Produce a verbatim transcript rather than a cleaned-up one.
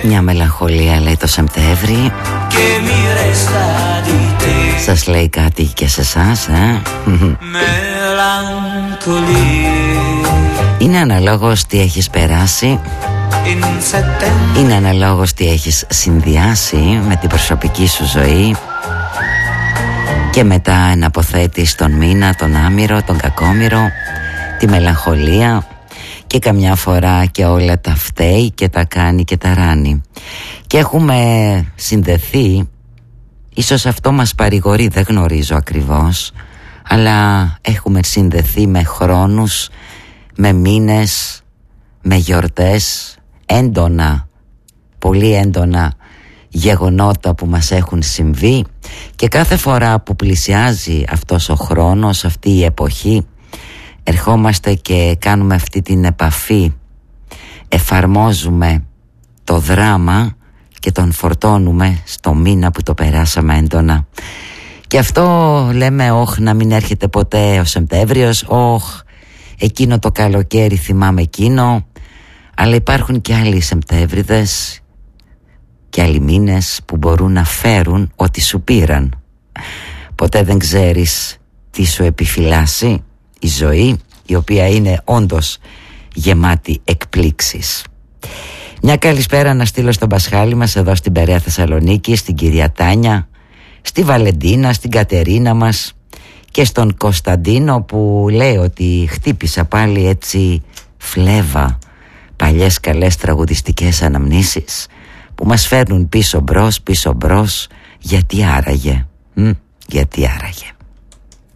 Μια μελαγχολία λέει το Σεπτέμβρη. Σας λέει κάτι και σε εσάς, ε? Είναι αναλόγως τι έχεις περάσει. Είναι αναλόγως τι έχεις συνδυάσει με την προσωπική σου ζωή. Και μετά εναποθέτεις τον μήνα, τον άμυρο, τον κακόμυρο, τη μελαγχολία. Και καμιά φορά και όλα τα φταίει και τα κάνει και τα ράνει. Και έχουμε συνδεθεί. Ίσως αυτό μας παρηγορεί, δεν γνωρίζω ακριβώς, αλλά έχουμε συνδεθεί με χρόνους, με μήνες, με γιορτές, έντονα, πολύ έντονα γεγονότα που μας έχουν συμβεί. Και κάθε φορά που πλησιάζει αυτός ο χρόνος, αυτή η εποχή, ερχόμαστε και κάνουμε αυτή την επαφή, εφαρμόζουμε το δράμα και τον φορτώνουμε στο μήνα που το περάσαμε έντονα. Και αυτό λέμε, όχ, να μην έρχεται ποτέ ο Σεπτέμβριος, όχ, εκείνο το καλοκαίρι θυμάμαι εκείνο. Αλλά υπάρχουν και άλλοι Σεπτέμβριδες και άλλοι μήνες που μπορούν να φέρουν ό,τι σου πήραν. Ποτέ δεν ξέρεις τι σου επιφυλάσσει η ζωή, η οποία είναι όντως γεμάτη εκπλήξεις. Μια καλησπέρα να στείλω στον Πασχάλη μας εδώ στην Περαία Θεσσαλονίκη, στην κυρία Τάνια, στη Βαλεντίνα, στην Κατερίνα μας και στον Κωνσταντίνο που λέει ότι χτύπησα πάλι έτσι φλέβα παλιές καλές τραγουδιστικές αναμνήσεις που μας φέρνουν πίσω μπρος, πίσω μπρος. Γιατί άραγε, Μ, γιατί άραγε.